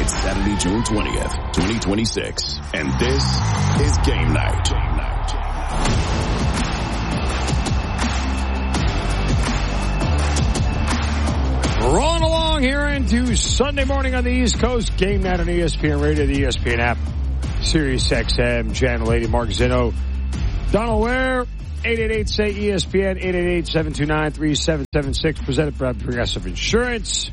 It's Saturday, June 20th, 2026, and this is Game Night. Rolling along here into Sunday morning on the East Coast. Game Night on ESPN Radio, the ESPN app, Sirius XM, Channel 80, Mark Zinno, Donald Ware, 888-SAY-ESPN, 888-729-3776, presented by Progressive Insurance.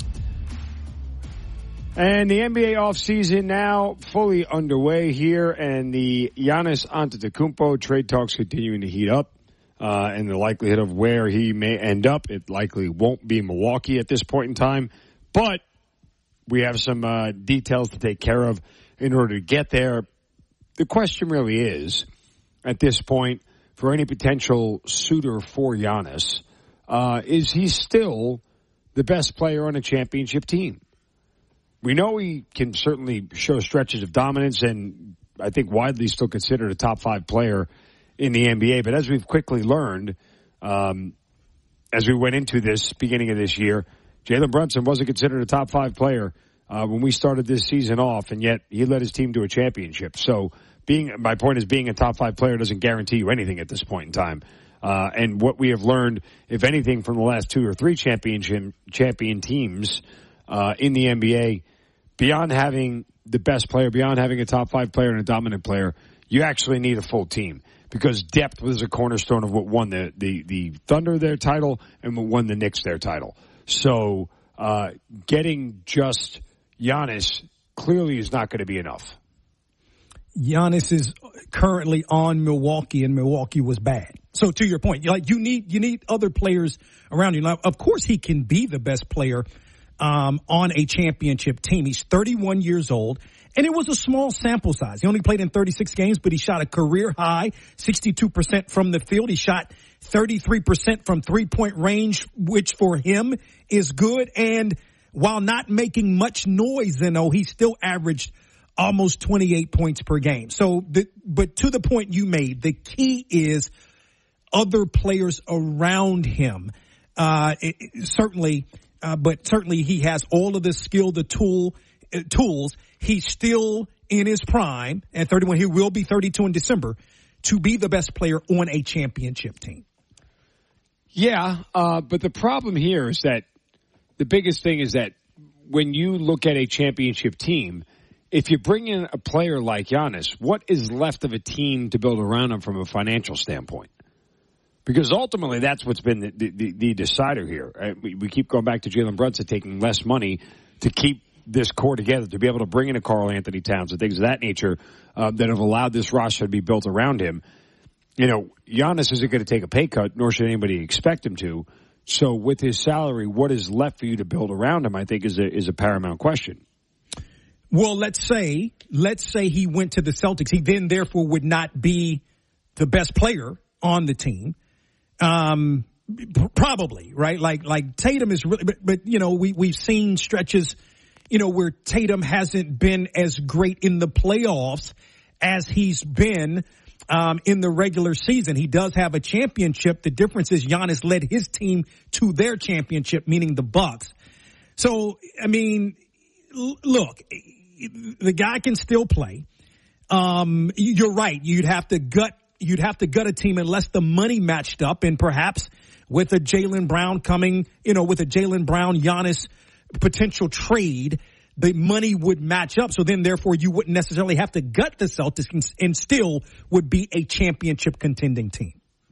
And the NBA offseason now fully underway here, and the Giannis Antetokounmpo trade talks continuing to heat up. And the likelihood of where he may end up, it likely won't be Milwaukee at this point in time. But we have some details to take care of in order to get there. The question really is, at this point, for any potential suitor for Giannis, is he still the best player on a championship team? We know he can certainly show stretches of dominance, and I think widely still considered a top 5 player in the NBA. But as we've quickly learned, as we went into this beginning of this year, Jalen Brunson wasn't considered a top 5 player when we started this season off, and yet he led his team to a championship. So my point is, being a top 5 player doesn't guarantee you anything at this point in time. And what we have learned, if anything, from the last 2 or 3 champion teams in the NBA, beyond having the best player, beyond having a top 5 player and a dominant player, you actually need a full team, because depth was a cornerstone of what won the Thunder their title and what won the Knicks their title. So getting just Giannis clearly is not going to be enough. Giannis is currently on Milwaukee, and Milwaukee was bad. So to your point, you need other players around you. Now, of course, he can be the best player on a championship team. He's 31 years old, and it was a small sample size. He only played in 36 games, but he shot a career high 62% from the field. He shot 33% from three-point range, which for him is good. And while not making much noise, he still averaged almost 28 points per game. So, but to the point you made, the key is other players around him. Certainly he has all of the skill, the tools. He's still in his prime at 31. He will be 32 in December to be the best player on a championship team. Yeah, but the problem here is that the biggest thing is that when you look at a championship team, if you bring in a player like Giannis, what is left of a team to build around him from a financial standpoint? Because ultimately, that's what's been the decider here. We keep going back to Jalen Brunson taking less money to keep this core together, to be able to bring in a Karl Anthony Towns and things of that nature that have allowed this roster to be built around him. Giannis isn't going to take a pay cut, nor should anybody expect him to. So with his salary, what is left for you to build around him, I think, is a paramount question. Well, let's say he went to the Celtics. He then therefore would not be the best player on the team. Probably, right? Like Tatum is really, but we've seen stretches, where Tatum hasn't been as great in the playoffs as he's been in the regular season. He does have a championship. The difference is Giannis led his team to their championship, meaning the Bucks. So, look, the guy can still play. You're right. You'd have to gut a team unless the money matched up, and perhaps with a Jaylen Brown Giannis potential trade, the money would match up. So then therefore you wouldn't necessarily have to gut the Celtics and still would be a championship contending team.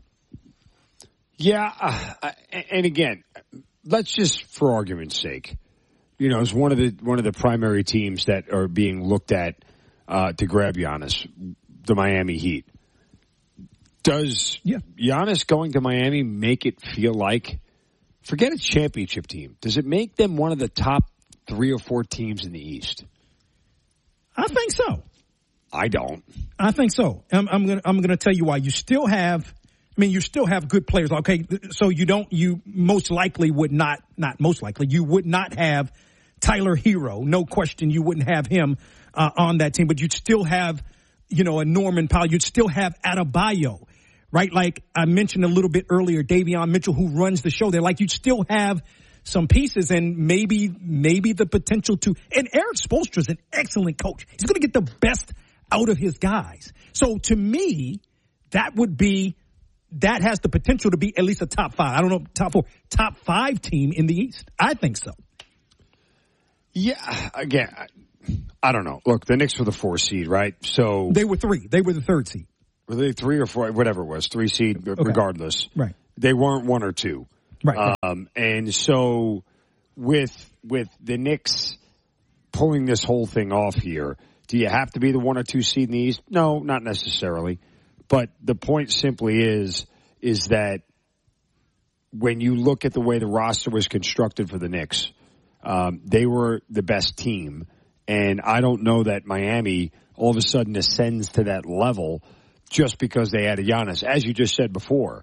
Yeah. And again, let's just, for argument's sake, it's one of the primary teams that are being looked at to grab Giannis, the Miami Heat. Does Giannis going to Miami make it feel like, forget a championship team, does it make them one of the top 3 or 4 teams in the East? I think so. I don't. I think so. I'm gonna tell you why. You still have good players. Okay, so you most likely would not you would not have Tyler Hero. No question, you wouldn't have him on that team, but you'd still have, a Norman Powell. You'd still have Adebayo, right? Like I mentioned a little bit earlier, Davion Mitchell, who runs the show there. Like you'd still have some pieces and maybe the potential to. And Eric Spoelstra is an excellent coach. He's going to get the best out of his guys. So to me, that has the potential to be at least a top 5. I don't know, top 4, top 5 team in the East. I think so. Yeah, again, I don't know. Look, the Knicks were the 4 seed, right? So they were 3. They were the 3rd seed. Were they 3 or 4? Whatever it was, 3 seed, regardless. Right. They weren't 1 or 2. Right. And so with the Knicks pulling this whole thing off here, do you have to be the 1 or 2 seed in the East? No, not necessarily. But the point simply is that when you look at the way the roster was constructed for the Knicks, they were the best team. And I don't know that Miami all of a sudden ascends to that level just because they had a Giannis. As you just said before,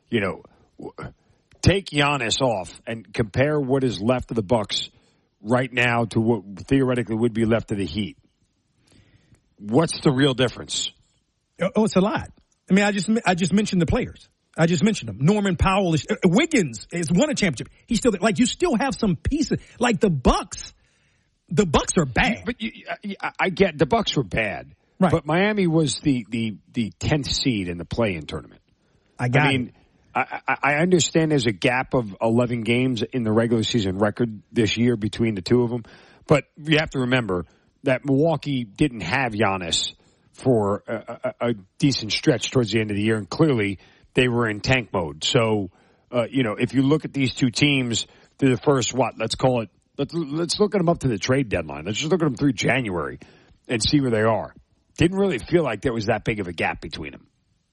take Giannis off and compare what is left of the Bucks right now to what theoretically would be left of the Heat. What's the real difference? Oh, it's a lot. I mean, I just mentioned the players. I just mentioned them. Norman Powell Wiggins has won a championship. He's still like, you still have some pieces like the Bucks. The Bucks are bad. But I get the Bucks were bad. Right. But Miami was the 10th seed in the play-in tournament. I understand there's a gap of 11 games in the regular season record this year between the two of them. But you have to remember that Milwaukee didn't have Giannis for a decent stretch towards the end of the year, and clearly they were in tank mode. So, if you look at these two teams through the first, let's look at them up to the trade deadline. Let's just look at them through January and see where they are. Didn't really feel like there was that big of a gap between them.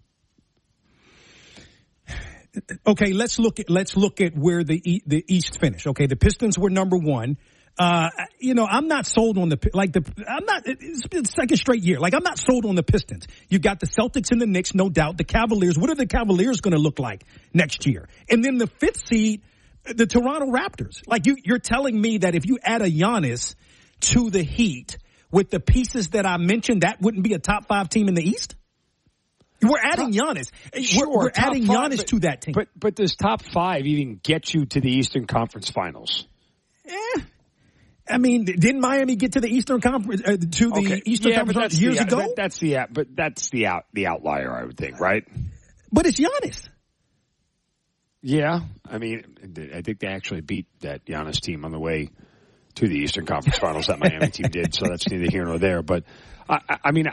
Okay, let's look at where the East finished. Okay, the Pistons were number 1. I'm not sold on it's been the second straight year. Like, I'm not sold on the Pistons. You got the Celtics and the Knicks, no doubt. The Cavaliers, what are the Cavaliers going to look like next year? And then the 5th seed, the Toronto Raptors. Like, you're telling me that if you add a Giannis to the Heat with the pieces that I mentioned, that wouldn't be a top 5 team in the East? We're adding Giannis. Sure, we're adding Giannis to that team. But does top 5 even get you to the Eastern Conference Finals? I mean, didn't Miami get to the Eastern Conference Eastern Conference years ago? That's the outlier, I would think, right? But it's Giannis. Yeah, I mean, I think they actually beat that Giannis team on the way to the Eastern Conference Finals. That Miami team did, so that's neither here nor there. But I mean,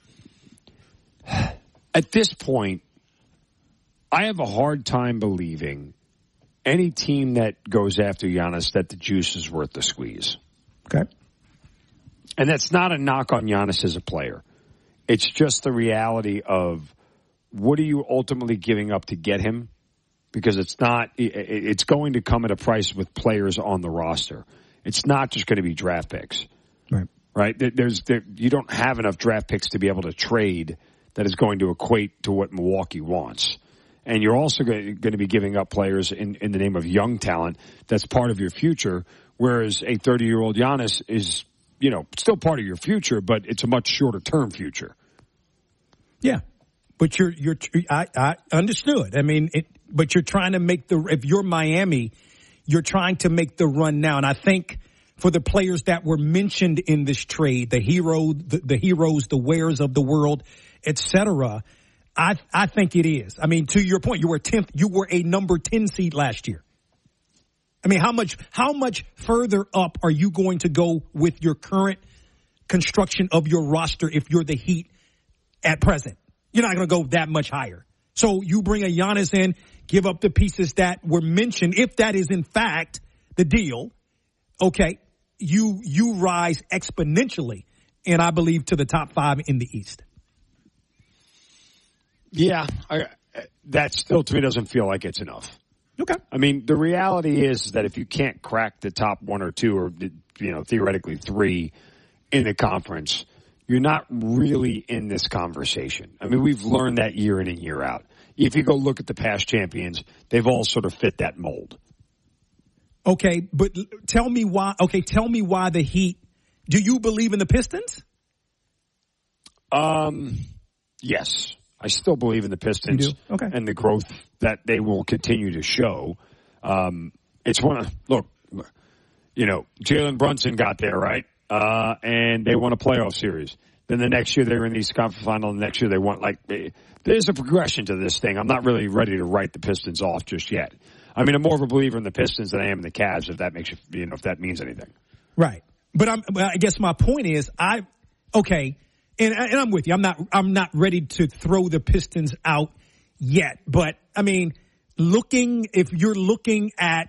at this point, I have a hard time believing any team that goes after Giannis that the juice is worth the squeeze. Okay. And that's not a knock on Giannis as a player. It's just the reality of what are you ultimately giving up to get him? Because it's going to come at a price with players on the roster. It's not just going to be draft picks. Right? You don't have enough draft picks to be able to trade that is going to equate to what Milwaukee wants. And you're also going to be giving up players in the name of young talent that's part of your future, whereas a 30-year-old Giannis is, still part of your future, but it's a much shorter-term future. Yeah. But I understood. I mean, but you're trying to if you're Miami, you're trying to make the run now. And I think for the players that were mentioned in this trade, the heroes, the Wares of the world, etc., I think it is. I mean, to your point, you were a number 10 seed last year. I mean, how much further up are you going to go with your current construction of your roster if you're the Heat at present? You're not going to go that much higher. So you bring a Giannis in, give up the pieces that were mentioned. If that is in fact the deal, okay, you rise exponentially, and I believe to the top 5 in the East. Yeah, that still to me doesn't feel like it's enough. Okay. I mean, the reality is that if you can't crack the top 1 or 2 or, theoretically 3 in the conference, you're not really in this conversation. I mean, we've learned that year in and year out. If you go look at the past champions, they've all sort of fit that mold. Okay, but tell me why the Heat, do you believe in the Pistons? Yes. I still believe in the Pistons and the growth that they will continue to show. Look, Jalen Brunson got there, right? And they won a playoff series. Then the next year they were in the East Conference Final. The next year they won. There's a progression to this thing. I'm not really ready to write the Pistons off just yet. I mean, I'm more of a believer in the Pistons than I am in the Cavs, if that makes if that means anything. Right. But I guess my point is, and I'm with you. I'm not ready to throw the Pistons out yet. But I mean, if you're looking at